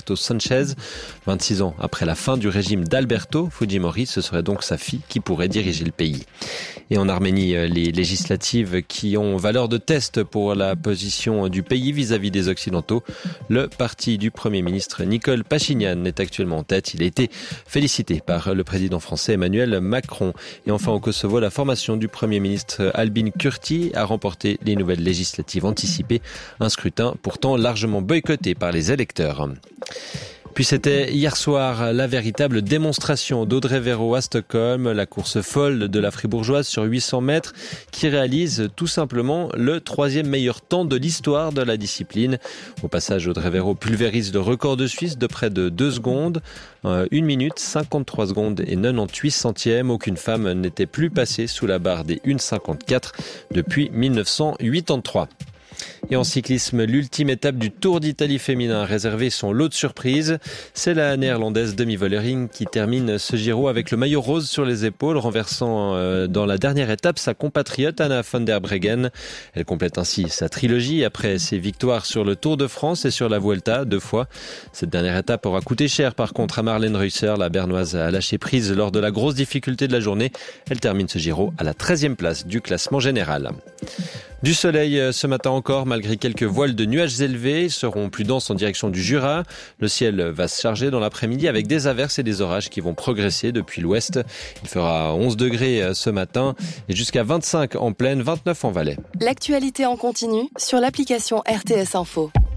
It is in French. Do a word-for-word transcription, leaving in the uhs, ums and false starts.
Roberto Sanchez. vingt-six ans après la fin du régime d'Alberto Fujimori, ce serait donc sa fille qui pourrait diriger le pays. Et en Arménie, les législatives qui ont valeur de test pour la position du pays vis-à-vis des Occidentaux. Le parti du Premier ministre Nicole Pachinian est actuellement en tête. Il a été félicité par le président français Emmanuel Macron. Et enfin au Kosovo, la formation du Premier ministre Albin Kurti a remporté les nouvelles législatives anticipées. Un scrutin pourtant largement boycotté par les électeurs. Puis c'était hier soir la véritable démonstration d'Audrey Véro à Stockholm, la course folle de la fribourgeoise sur huit cents mètres qui réalise tout simplement le troisième meilleur temps de l'histoire de la discipline. Au passage, Audrey Véro pulvérise le record de Suisse de près de deux secondes, une minute, cinquante-trois secondes et quatre-vingt-dix-huit centièmes. Aucune femme n'était plus passée sous la barre des une cinquante-quatre depuis mille neuf cent quatre-vingt-trois. Et en cyclisme, l'ultime étape du Tour d'Italie féminin a réservé son lot de surprises. C'est la néerlandaise Demi Vollering qui termine ce Giro avec le maillot rose sur les épaules, renversant euh, dans la dernière étape sa compatriote Anna van der Breggen. Elle complète ainsi sa trilogie après ses victoires sur le Tour de France et sur la Vuelta, deux fois. Cette dernière étape aura coûté cher par contre à Marlène Reusser. La Bernoise a lâché prise lors de la grosse difficulté de la journée. Elle termine ce Giro à la treizième place du classement général. Du soleil ce matin encore, malgré quelques voiles de nuages élevés, ils seront plus denses en direction du Jura. Le ciel va se charger dans l'après-midi avec des averses et des orages qui vont progresser depuis l'ouest. Il fera onze degrés ce matin et jusqu'à vingt-cinq en plaine, vingt-neuf en Valais. L'actualité en continu sur l'application R T S Info.